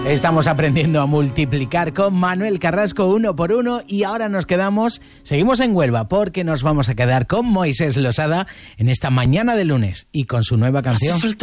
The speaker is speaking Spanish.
Estamos aprendiendo a multiplicar con Manuel Carrasco 1 por 1 y ahora seguimos en Huelva porque nos vamos a quedar con Moisés Losada en esta mañana de lunes y con su nueva canción.